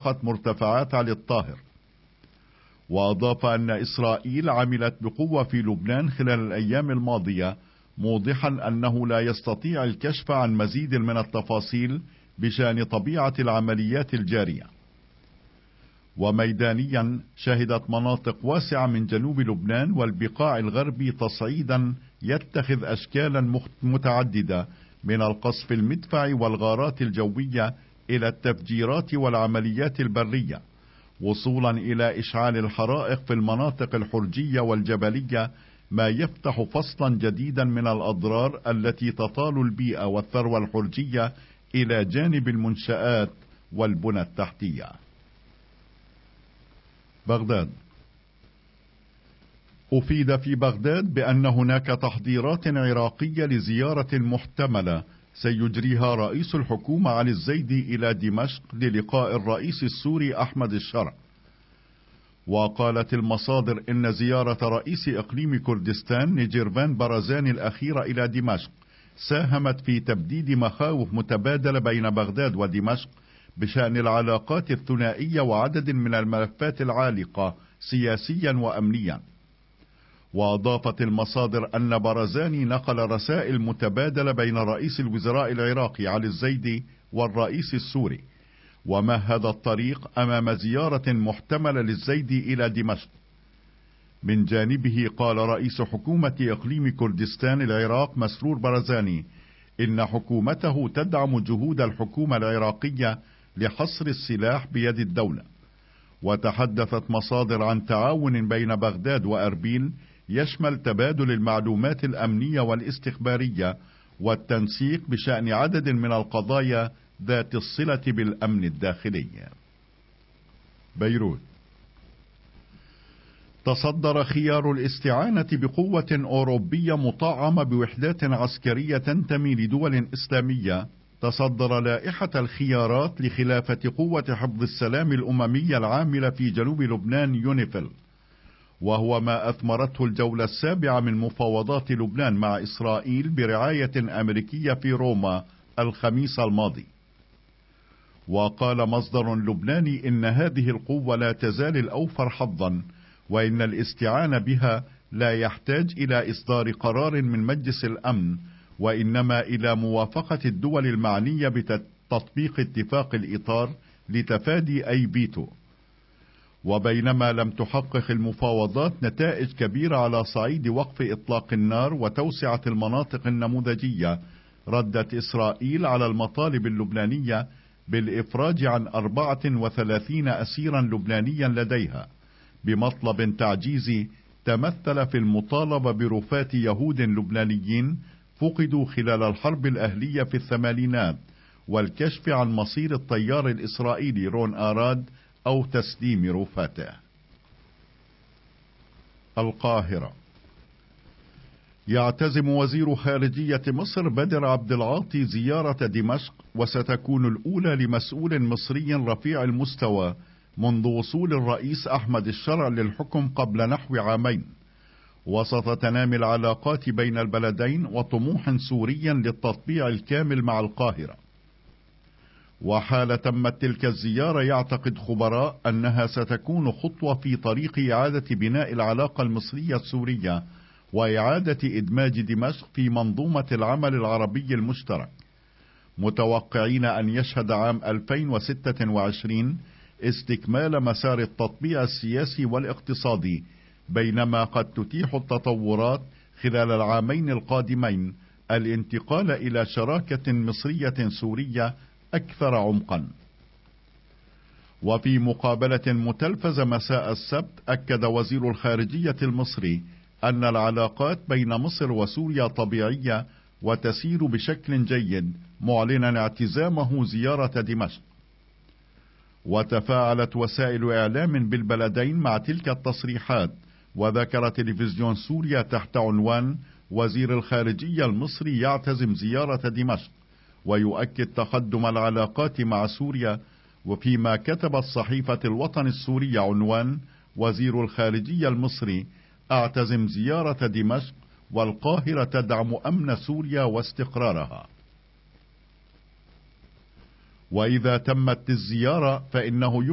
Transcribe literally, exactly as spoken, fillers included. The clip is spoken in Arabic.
منطقة مرتفعات علي الطاهر. وأضاف أن إسرائيل عملت بقوة في لبنان خلال الأيام الماضية، موضحا أنه لا يستطيع الكشف عن مزيد من التفاصيل بشأن طبيعة العمليات الجارية. وميدانيا، شهدت مناطق واسعة من جنوب لبنان والبقاع الغربي تصعيدا يتخذ أشكالا متعددة، من القصف المدفعي والغارات الجوية إلى التفجيرات والعمليات البرية، وصولا إلى إشعال الحرائق في المناطق الحرجية والجبلية، ما يفتح فصلا جديدا من الأضرار التي تطال البيئة والثروة الحرجية إلى جانب المنشآت والبنى التحتية. بغداد. أفيد في بغداد بأن هناك تحضيرات عراقية لزيارة محتملة سيجريها رئيس الحكومة علي الزيدي إلى دمشق للقاء الرئيس السوري أحمد الشرع. وقالت المصادر إن زيارة رئيس إقليم كردستان نجيرفان برزاني الأخيرة إلى دمشق ساهمت في تبديد مخاوف متبادلة بين بغداد ودمشق بشأن العلاقات الثنائية وعدد من الملفات العالقة سياسيا وأمنيا. وأضافت المصادر أن برزاني نقل رسائل متبادلة بين رئيس الوزراء العراقي علي الزيدي والرئيس السوري، ومهد الطريق أمام زيارة محتملة للزيدي إلى دمشق. من جانبه قال رئيس حكومة إقليم كردستان العراق مسرور برزاني إن حكومته تدعم جهود الحكومة العراقية لحصر السلاح بيد الدولة. وتحدثت مصادر عن تعاون بين بغداد وأربيل يشمل تبادل المعلومات الأمنية والاستخبارية والتنسيق بشأن عدد من القضايا ذات الصلة بالأمن الداخلي. بيروت. تصدر خيار الاستعانة بقوة أوروبية مطعمة بوحدات عسكرية تنتمي لدول إسلامية تصدر لائحة الخيارات لخلافة قوة حفظ السلام الأممية العاملة في جنوب لبنان يونيفيل، وهو ما أثمرته الجولة السابعة من مفاوضات لبنان مع إسرائيل برعاية أمريكية في روما الخميس الماضي. وقال مصدر لبناني إن هذه القوة لا تزال الأوفر حظا، وإن الاستعانة بها لا يحتاج إلى إصدار قرار من مجلس الأمن، وإنما إلى موافقة الدول المعنية بتطبيق اتفاق الإطار لتفادي أي فيتو. وبينما لم تحقق المفاوضات نتائج كبيرة على صعيد وقف إطلاق النار وتوسعة المناطق النموذجية، ردت إسرائيل على المطالب اللبنانية بالإفراج عن أربعة وثلاثين أسيرا لبنانيا لديها، بمطلب تعجيزي تمثل في المطالبة برفات يهود لبنانيين فقدوا خلال الحرب الأهلية في الثمانينات، والكشف عن مصير الطيار الإسرائيلي رون آراد أو تسليم رفاته. القاهرة. يعتزم وزير خارجية مصر بدر عبد العاطي زيارة دمشق، وستكون الأولى لمسؤول مصري رفيع المستوى منذ وصول الرئيس أحمد الشرع للحكم قبل نحو عامين، وسط تنامي العلاقات بين البلدين وطموح سوري للتطبيع الكامل مع القاهرة. وحال تمت تلك الزيارة يعتقد خبراء أنها ستكون خطوة في طريق إعادة بناء العلاقة المصرية السورية وإعادة إدماج دمشق في منظومة العمل العربي المشترك، متوقعين أن يشهد عام ألفين وستة وعشرين استكمال مسار التطبيع السياسي والاقتصادي، بينما قد تتيح التطورات خلال العامين القادمين الانتقال إلى شراكة مصرية سورية أكثر عمقا. وفي مقابلة متلفزة مساء السبت، أكد وزير الخارجية المصري أن العلاقات بين مصر وسوريا طبيعية وتسير بشكل جيد، معلنا اعتزامه زيارة دمشق. وتفاعلت وسائل إعلام بالبلدين مع تلك التصريحات، وذكر تلفزيون سوريا تحت عنوان وزير الخارجية المصري يعتزم زيارة دمشق ويؤكد تقدم العلاقات مع سوريا، وفيما كتبت صحيفة الوطن السورية عنوان وزير الخارجية المصري اعتزم زيارة دمشق والقاهرة تدعم أمن سوريا واستقرارها. وإذا تمت الزيارة فإنه